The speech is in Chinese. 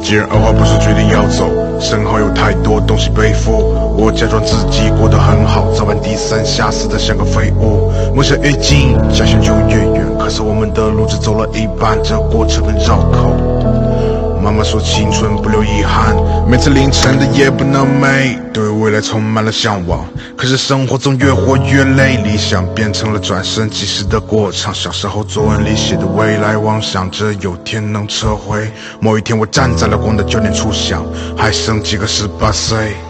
既然二话不说决定要走，身后有太多东西背负。我假装自己过得很好，早晚低三下四的像个废物。梦想越近，家乡就越远，可是我们的路只走了一半，这过程很绕口。妈妈说青春不留遗憾，每次凌晨的夜不能寐，对未来充满了向往。可是生活总越活越累，理想变成了转身即逝的过场。小时候作文里写的未来妄想着有天能撤回，某一天我站在了光的9点初想，还剩几个18岁。